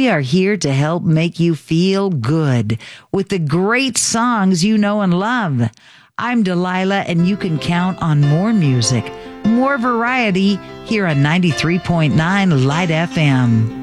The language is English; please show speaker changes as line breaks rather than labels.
we are here to help make you feel good with the great songs you know and love. I'm Delilah, and you can count on more music, more variety here on 93.9 Light FM.